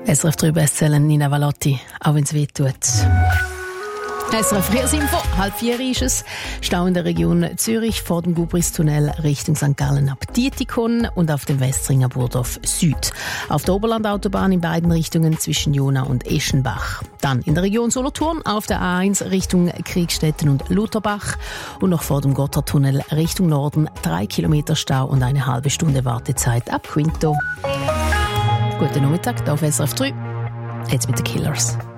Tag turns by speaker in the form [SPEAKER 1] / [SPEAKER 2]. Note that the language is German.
[SPEAKER 1] SRF 3 Bestseller Nina Valotti, auch wenn es weh tut. SRF Verkehrsinfo, 3:30 ist es. Stau in der Region Zürich vor dem Gubristunnel Richtung St. Gallen ab Dietikon und auf dem Westringer Burdorf Süd. Auf der Oberlandautobahn in beiden Richtungen zwischen Jona und Eschenbach. Dann in der Region Solothurn auf der A1 Richtung Kriegstetten und Lutherbach und noch vor dem Gotthardtunnel Richtung Norden 3 Kilometer Stau und eine halbe Stunde Wartezeit ab Quinto. Guten Nachmittag, hier auf SRF 3. Jetzt mit den Killers.